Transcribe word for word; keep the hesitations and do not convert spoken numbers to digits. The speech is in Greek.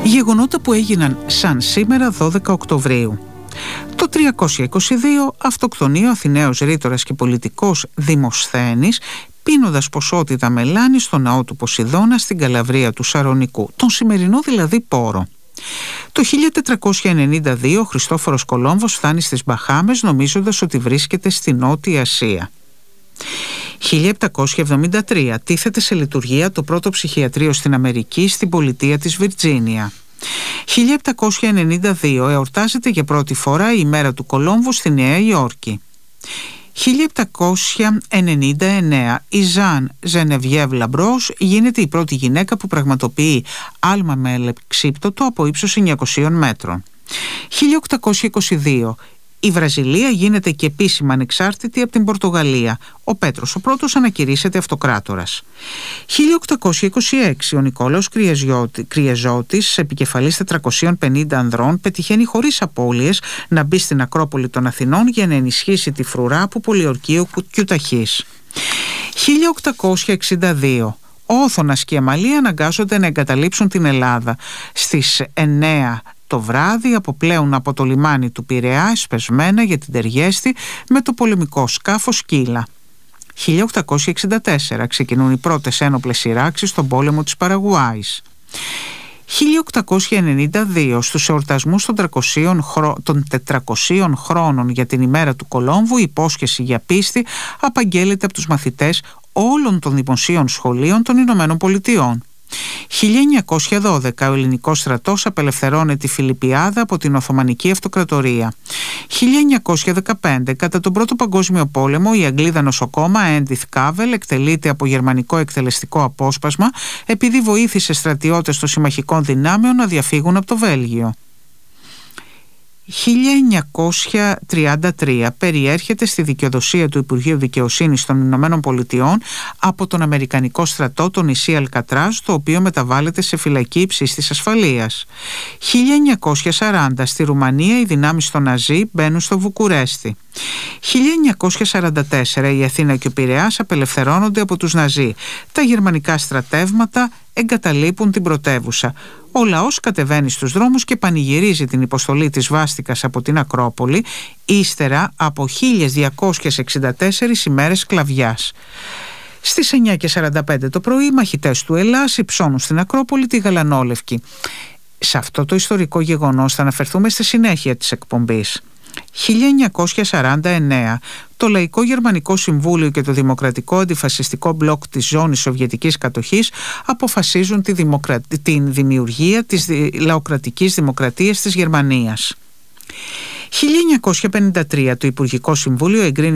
Γεγονότα που έγιναν σαν σήμερα δώδεκα Οκτωβρίου. Το τριακόσια είκοσι δύο αυτοκτονεί ο Αθηναίος ρήτορας και πολιτικός Δημοσθένης πίνοντας ποσότητα μελάνη στο ναό του Ποσειδώνα στην Καλαβρία του Σαρονικού, τον σημερινό δηλαδή Πόρο. Το χίλια τετρακόσια ενενήντα δύο ο Χριστόφορος Κολόμβος φτάνει στις Μπαχάμες νομίζοντας ότι βρίσκεται στη Νότια Ασία. χίλια επτακόσια εβδομήντα τρία τίθεται σε λειτουργία το πρώτο ψυχιατρίο στην Αμερική στην πολιτεία της Βιρτζίνια. χίλια επτακόσια ενενήντα δύο εορτάζεται για πρώτη φορά η ημέρα του Κολόμβου στη Νέα Υόρκη. χίλια επτακόσια ενενήντα εννέα η Ζαν Ζενεβιέβ Λαμπρός γίνεται η πρώτη γυναίκα που πραγματοποιεί άλμα με ελεξίπτωτο από ύψος εννιακοσίων μέτρων. χίλια οκτακόσια είκοσι δύο η Βραζιλία γίνεται και επίσημα ανεξάρτητη από την Πορτογαλία. Ο Πέτρος ο πρώτος ανακηρύσσεται αυτοκράτορας. χίλια οκτακόσια είκοσι έξι ο Νικόλαος Κριεζώτης, επικεφαλής τετρακοσίων πενήντα ανδρών, πετυχαίνει χωρίς απώλειες να μπει στην Ακρόπολη των Αθηνών για να ενισχύσει τη φρουρά που πολιορκεί ο Κιουταχής. χίλια οκτακόσια εξήντα δύο ο Όθωνας και η Αμαλία αναγκάζονται να εγκαταλείψουν την Ελλάδα. Στις εννέα το βράδυ αποπλέουν από το λιμάνι του Πειραιά εσπεσμένα για την Τεργέστη με το πολεμικό σκάφος Σκύλα. χίλια οκτακόσια εξήντα τέσσερα ξεκινούν οι πρώτες ένοπλες σειράξεις στον πόλεμο της Παραγουάης. χίλια οκτακόσια ενενήντα δύο στους εορτασμούς των, χρο... των τετρακοσίων χρόνων για την ημέρα του Κολόμβου η υπόσχεση για πίστη απαγγέλλεται από τους μαθητές όλων των δημοσίων σχολείων των Ηνωμένων Πολιτειών. χίλια εννιακόσια δώδεκα ο ελληνικός στρατός απελευθερώνει τη Φιλιππιάδα από την Οθωμανική Αυτοκρατορία. χίλια εννιακόσια δεκαπέντε κατά τον Πρώτο Παγκόσμιο Πόλεμο η Αγγλίδα νοσοκόμα Έντιθ Κάβελ εκτελείται από γερμανικό εκτελεστικό απόσπασμα επειδή βοήθησε στρατιώτες των συμμαχικών δυνάμεων να διαφύγουν από το Βέλγιο. χίλια εννιακόσια τριάντα τρία περιέρχεται στη δικαιοδοσία του Υπουργείου Δικαιοσύνης των Ηνωμένων Πολιτειών από τον Αμερικανικό στρατό το νησί Αλκατράζ, το οποίο μεταβάλλεται σε φυλακή υψίστης ασφαλείας. χίλια εννιακόσια σαράντα στη Ρουμανία οι δυνάμεις των Ναζί μπαίνουν στο Βουκουρέστι. χίλια εννιακόσια σαράντα τέσσερα η Αθήνα και ο Πειραιάς απελευθερώνονται από τους Ναζί. Τα γερμανικά στρατεύματα εγκαταλείπουν την πρωτεύουσα. Ο λαός κατεβαίνει στους δρόμους και πανηγυρίζει την υποστολή της βάστικας από την Ακρόπολη ύστερα από χίλια διακόσιες εξήντα τέσσερις ημέρες σκλαβιάς. Στις εννιά και σαράντα πέντε το πρωί οι μαχητές του Ελλάς υψώνουν στην Ακρόπολη τη Γαλανόλευκη. Σε αυτό το ιστορικό γεγονός θα αναφερθούμε στη συνέχεια της εκπομπής. χίλια εννιακόσια σαράντα εννέα το Λαϊκό Γερμανικό Συμβούλιο και το Δημοκρατικό Αντιφασιστικό Μπλοκ της ζώνης Σοβιετικής κατοχής αποφασίζουν τη δημοκρα... την δημιουργία της λαοκρατικής δημοκρατίας της Γερμανίας. χίλια εννιακόσια πενήντα τρία το Υπουργικό Συμβούλιο εγκρίνει